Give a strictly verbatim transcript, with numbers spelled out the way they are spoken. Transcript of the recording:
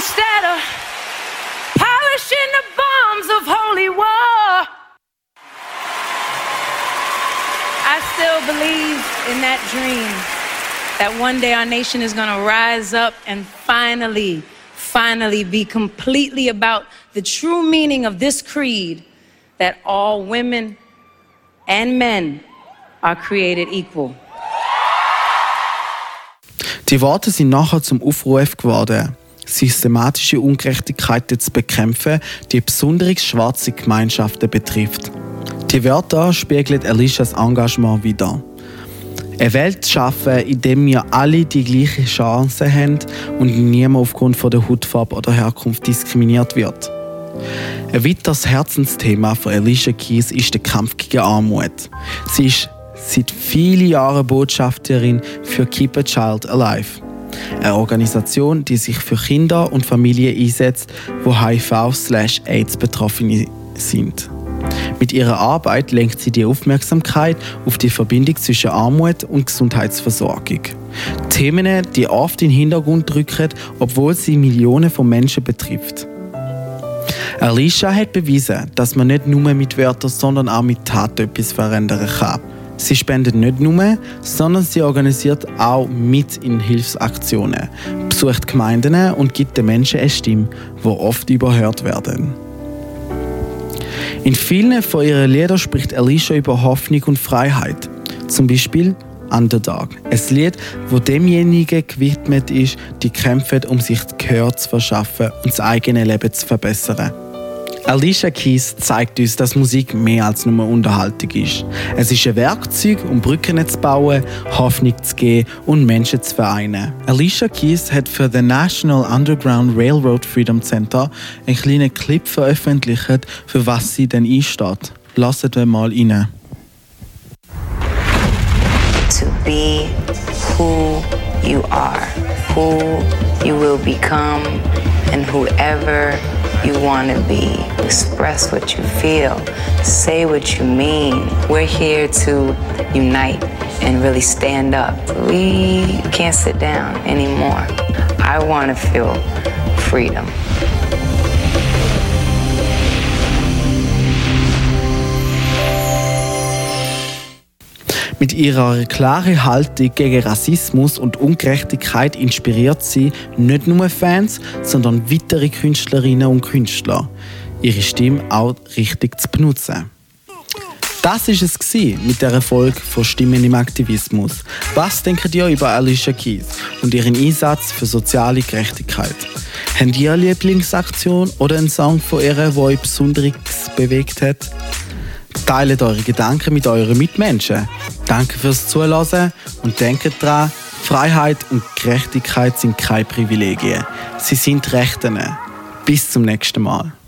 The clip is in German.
instead of polishing the bombs of holy war. I still believe in that dream that one day our nation is going to rise up and finally, finally be completely about the true meaning of this creed, that all women and men are created equal. Die Worte sind nachher zum Aufruf geworden, systematische Ungerechtigkeiten zu bekämpfen, die besonders schwarze Gemeinschaften betrifft. Die Wörter spiegeln Alishas Engagement wider. Eine Welt zu schaffen, in der wir alle die gleichen Chancen haben und niemand aufgrund von der Hautfarbe oder Herkunft diskriminiert wird. Ein weiteres Herzensthema von Alicia Keys ist der Kampf gegen Armut. Sie ist seit vielen Jahren Botschafterin für Keep a Child Alive, eine Organisation, die sich für Kinder und Familien einsetzt, die H I V/AIDS betroffen sind. Mit ihrer Arbeit lenkt sie die Aufmerksamkeit auf die Verbindung zwischen Armut und Gesundheitsversorgung. Themen, die oft in den Hintergrund rücken, obwohl sie Millionen von Menschen betrifft. Alicia hat bewiesen, dass man nicht nur mit Wörtern, sondern auch mit Taten etwas verändern kann. Sie spendet nicht nur, sondern sie organisiert auch mit in Hilfsaktionen, besucht Gemeinden und gibt den Menschen eine Stimme, die oft überhört werden. In vielen von ihren Liedern spricht Alicia über Hoffnung und Freiheit. Zum Beispiel Underdog, ein Lied, das demjenigen gewidmet ist, die kämpfen, um sich Gehör zu verschaffen und das eigene Leben zu verbessern. Alicia Keys zeigt uns, dass Musik mehr als nur Unterhaltung ist. Es ist ein Werkzeug, um Brücken zu bauen, Hoffnung zu geben und Menschen zu vereinen. Alicia Keys hat für den National Underground Railroad Freedom Center einen kleinen Clip veröffentlicht, für was sie denn einsteht. Lasst wir mal rein. To be who you are, who you will become, and whoever you want to be. Express what you feel. Say what you mean. We're here to unite and really stand up. We can't sit down anymore. I want to feel freedom. Mit ihrer klaren Haltung gegen Rassismus und Ungerechtigkeit inspiriert sie nicht nur Fans, sondern weitere Künstlerinnen und Künstler, ihre Stimme auch richtig zu benutzen. Das war es mit der Folge von Stimmen im Aktivismus. Was denkt ihr über Alicia Keys und ihren Einsatz für soziale Gerechtigkeit? Habt ihr eine Lieblingsaktion oder einen Song von ihr, der euch besonders bewegt hat? Teilt eure Gedanken mit euren Mitmenschen. Danke fürs Zuhören und denkt daran, Freiheit und Gerechtigkeit sind keine Privilegien. Sie sind Rechte. Bis zum nächsten Mal.